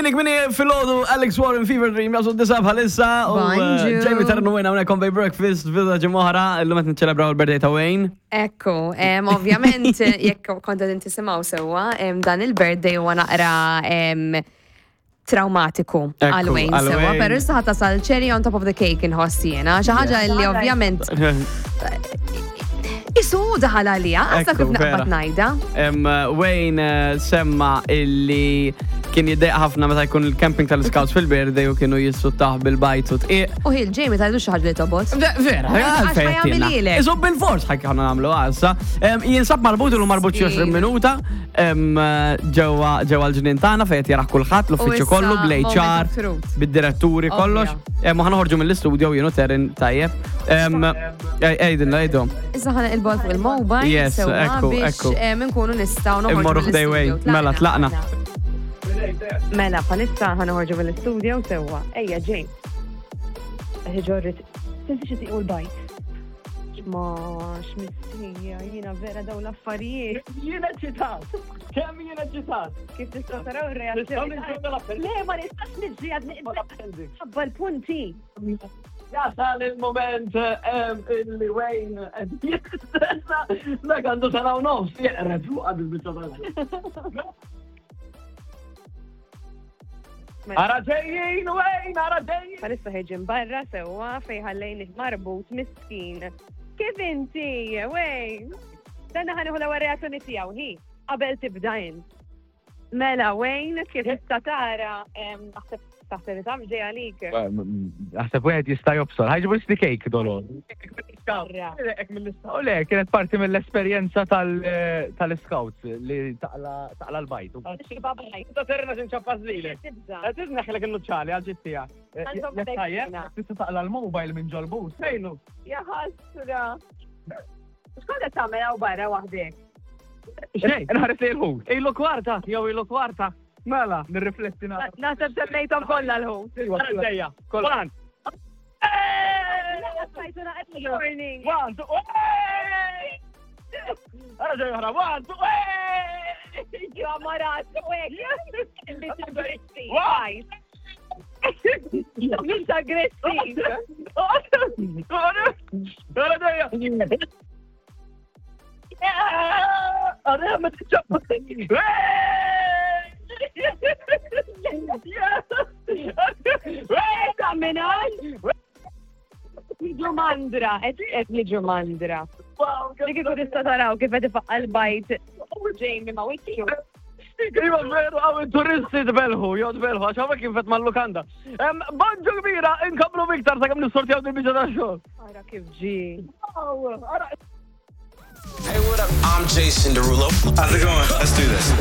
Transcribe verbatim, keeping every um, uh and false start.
Dik minni fil-ħodu Alex Warren Fever Dream jasu d-disa bħalissa u Bonjour. Jamie Tarnu għena għuna Convey Breakfast Villa ġemoħra l-lum għet nċelebraw il-birthday ta' Wayne. Ekku, em, ovvjament, jekk konta tisimaw sewa, em, dan il-birthday huwa naqra em, traumatiku Ekku, għal Wayne għal sewa, Wayne. pero issa ħata sal cherry on top of the cake inħossi jena, xi ħaġa li ovvjament isu daħal għalija, għasta Ekku, kif naqbad vera. najda. Em, Wayne eh, semma illi kien jiddeq ħafna meta jkun il-camping tal-scouts fil-birthday u kienu jissuttaħ bil-bajt u tqiq. U hi l-ġejmi tajdu xi ħaġa li tobot. Vera, Għax ma jagħmel ilek. Iżu bil-fors ħajk ħana namlu għassa. Jinsab marbut u marbut xi għoxrin minuta em, ġewwa ġewwa l-ġnien tagħna fejn qed jaraħ kulħadd l-uffiċċju issa kollu bl-H moment R, of truth. bid-diretturi kollox. Em, u ħanoħorġu mill-istudio jienu terin tajjeb. Em, Ejdin, ejdhom. Issa ħana il-bol fuq il-mobile, Yes, sewa ekku, biex ekku. em, nkunu nistgħu noħorġu Immorru ħdej mill-istudio. Wayne. Mela, tlaqna. Mela, palissa ħanħorġu mill-studio sewa. Ejja, Jane. Ħiġorrit. Tinsi xi tiqu l-bajt. Ma x'missija, jiena vera dawn l-affarijiet. Jiena ċitat. Kemm jiena ċitat? Kif tista' taraw ir-reazzjoni? Le, ma nistax niġġiegħed ħabba l-punti. Jasal il-moment em, illi Wayne qed jistressa dak għandu sena u nofs jeqret fuq għad il-bicċa tal-għal. Ara ġejjin, Wayne, ara ġejjin! Palissa ħeġin barra sewa fej ħallejni marbut miskin. Kif inti, Wayne? Danna ħaniħu l-ewwel reazzjoni tiegħu hi, qabel tibdajn. Mela, Wayne, kif tista' tara em, naħseb taħseb ta' ġej għalik. Għasab wieħed jista' jobsor. Ħajġibu l cake dolor. Karra. Ek mill-istaw. U le, kienet parti mill-esperjenza tal-scouts li taqla l-bajt. Ta' terna xinċappa zlili. Tibda. Tizna xilek il-nuċċali għal-ġittija. Għandhom Jettajja? bdejna. Tista' taqla l-mobile minn ġolbus. Fejnu? Ja ħassura. X'konda tagħmel hawn barra waħdek? Xej, nħares li l-ħut. Ilu kwarta, jew ilu kwarta. Mela. Nirrifletti na. Naħseb semmejthom kollha l-ħut. Ara ġejja. Kolan. Sajtuna qed morning. One, two, way! Ara ġejja ħra, one, two, way! Jo marat, wek. Why? Mhix aggressiv. Ara ġejja. Ara ma tiċċappa. Minaj? Jiġu mandra, qed jiġu mandra. Dik ikun tista' taraw kif qed ifaqqa l-bajt. Ġejmi ma wiċċu. Iva veru għaw il-turisti dbelħu, jo dbelħu, għaxħawa kien fet mal-lukanda. Banġu kbira, inkablu miktar sa' kem nissortjaw dil-bġa ta' xol. Ara kif ġi. Hey, what up? I'm Jason Derulo. How's it going? Let's do this.